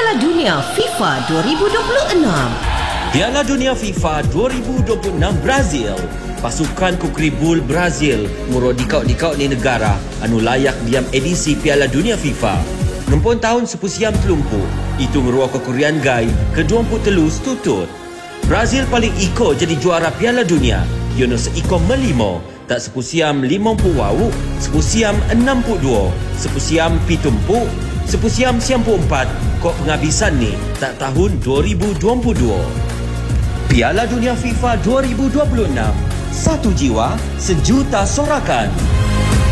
Piala Dunia FIFA 2026. Piala Dunia FIFA 2026 Brazil. Pasukan Kukri Bull Brazil murah dikau-dikau ni negara anu layak diam edisi Piala Dunia FIFA. Ngempun tahun sepusiam telumpu, itu ngeruah kekurian gai ke-23 setutut. Brazil paling iko jadi juara Piala Dunia. Yono seiko melimo, tak sepusiam 50 wau, sepusiam 62, sepusiam pitumpu, sepusiam 94, kok penghabisan ni tak tahun 2022. Piala Dunia FIFA 2026. Satu jiwa, sejuta sorakan.